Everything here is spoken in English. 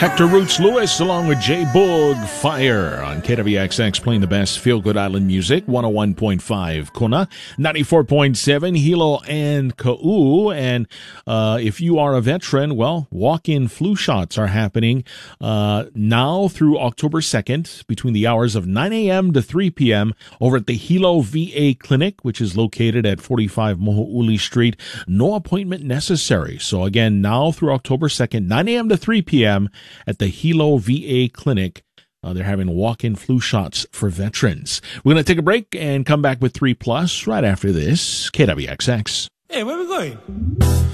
Hector Roots Lewis along with Jay Boog, Fire on KWXX, playing the best feel-good island music. 101.5 Kona, 94.7 Hilo and Ka'u. And if you are a veteran, well, walk-in flu shots are happening now through October 2nd between the hours of 9 a.m. to 3 p.m. over at the Hilo VA Clinic, which is located at 45 Moho'uli Street. No appointment necessary. So again, now through October 2nd, 9 a.m. to 3 p.m. at the Hilo VA Clinic. They're having walk-in flu shots for veterans. We're going to take a break and come back with 3 Plus right after this. KWXX. Hey, where are we going?